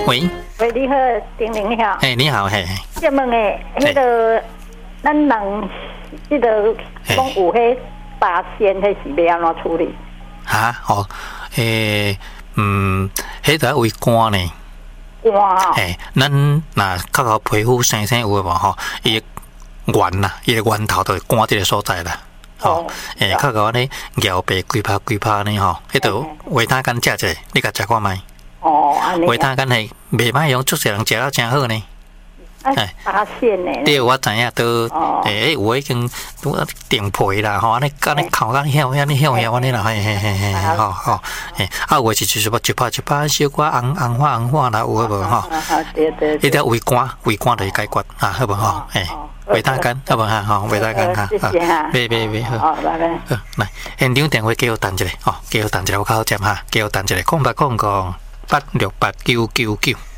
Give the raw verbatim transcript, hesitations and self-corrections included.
喂， 喂，你好，丁玲你好。 哎，你好，嘿。 请问诶，迄个咱人，迄个讲有迄八仙，迄是要安怎处理？ 啊，哦，诶，嗯，迄个为肝呢。 肝哦。 诶，咱若较较皮肤生生有诶无吼，伊源啦，伊诶源头就肝这个所在啦。吼，诶，较较安尼咬白规拍规拍呢吼，迄度维他干食者，你甲食看觅。 哦，安尼。 维他干系袂歹用，足侪人食了真好呢。 哎，八仙呢？ 对，我知影都诶，有已经都顶皮啦，吼，安尼安尼口安尼晓，安尼晓晓安尼啦，嘿嘿嘿嘿，吼吼，诶，啊，有诶是就是一拍一拍小可红红化红化啦，有诶无吼？ 对对。 伊条胃肝，胃肝就解决啊，好无吼？诶，维他干，好无哈？吼，维他干哈，别别别，好，来，现场电话叫我等一下，哦，叫我等一下，我较好接哈，叫我等一下，空八空空八六八九九九。